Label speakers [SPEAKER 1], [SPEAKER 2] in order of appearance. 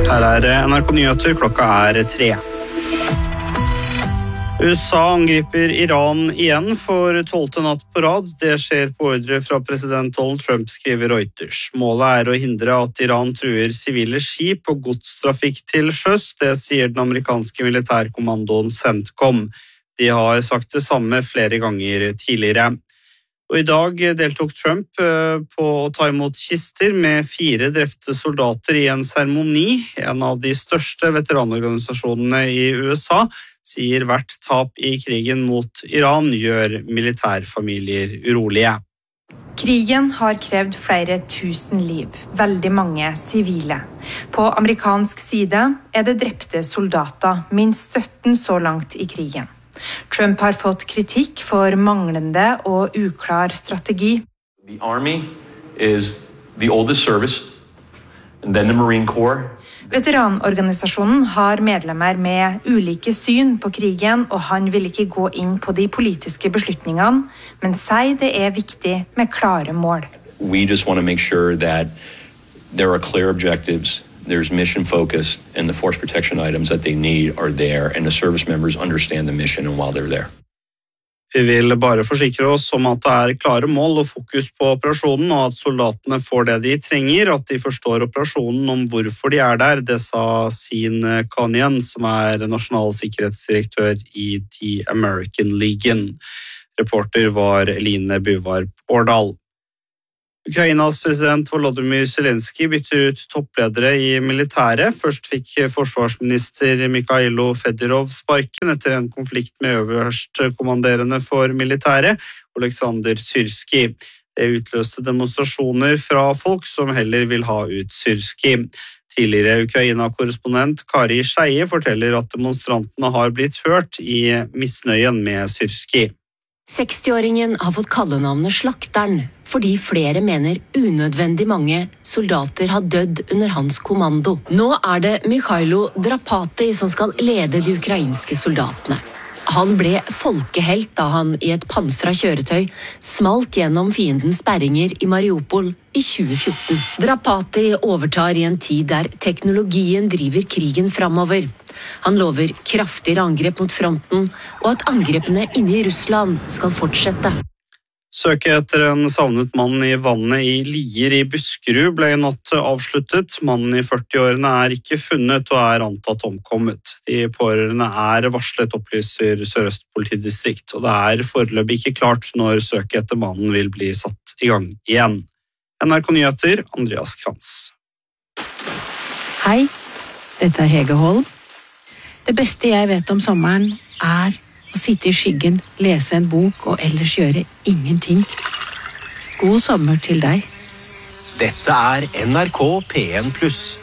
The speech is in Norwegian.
[SPEAKER 1] Her NRK Nyheter, klokka 3. USA angriper Iran igjen for 12. natt på rad. Det skjer på ordre fra president Donald Trump, skriver Reuters. Målet å hindre at Iran truer sivile skip og godstrafikk til sjøs. Det sier den amerikanske militærkommandoen CENTCOM. De har sagt det samme flere ganger tidligere. Og i dag deltok Trump på å ta imot kister med 4 drepte soldater i en seremoni. En av de største veteranorganisasjonene i USA sier hvert tap i krigen mot Iran gjør militærfamilier urolige.
[SPEAKER 2] Krigen har krevd flere tusen liv, veldig mange sivile. På amerikansk side er det drepte soldater, minst 17 så langt i krigen. Trump har fått kritikk for manglende og uklar strategi.
[SPEAKER 3] The Army is the oldest service, and then the Marine Corps.
[SPEAKER 2] Veteranorganisasjonen har medlemmer med ulike syn på krigen, og han vil ikke gå inn på de politiske beslutningene, men sier det er viktig med klare mål.
[SPEAKER 3] We just want to make sure that there are clear objectives. There's mission focus, and the force protection items that they need are there, and the service members understand the mission and while they're there.
[SPEAKER 1] Vi vil bare forsikre oss om at det klare mål og fokus på operasjonen, og at soldatene får det de trenger, at de forstår operasjonen om hvorfor de der. Det sa Sean Connian, som nasjonal sikkerhetsdirektør i The American Legion. Reporter var Eline Buvarp Årdal. Ukrainas president Volodymyr Zelensky bytter ut toppledere i militæret. Først fikk forsvarsminister Mikhailo Fedorov sparken etter en konflikt med øverstkommanderende for militæret, Oleksandr Syrskij. Det utløste demonstrasjoner fra folk som heller vil ha ut Syrskij. Tidligere Ukraina-korrespondent Kari Skeie forteller at demonstrantene har blitt hørt i misnøyen med Syrskij.
[SPEAKER 4] 60-åringen har fått kallenavnet Slakteren, fordi flere mener unødvendig mange soldater har dødd under hans kommando. Nå det Mikhailo Drapati som skal lede de ukrainske soldatene. Han ble folkehelt da han i et pansret kjøretøy smalt gjennom fiendens sperringer i Mariupol i 2014. Drapati overtar i en tid der teknologien driver krigen framover. Han lover kraftigere angrep mot fronten, og at angrepene inne i Russland skal fortsette.
[SPEAKER 1] Søket etter en savnet mann i vannet i Lier i Buskerud ble i natt avsluttet. Mannen i 40-årene ikke funnet og antatt omkommet. De pårørende varslet, opplyser Sør-Øst politidistrikt, og det foreløpig ikke klart når søket etter mannen vil bli satt i gang igjen. NRK Nyheter, Andreas Krantz.
[SPEAKER 5] Hei, dette Hege Holm. Det beste jeg vet om sommeren å sitte i skyggen, lese en bok og ellers gjøre ingenting. God sommer til deg.
[SPEAKER 6] Dette NRK P1+.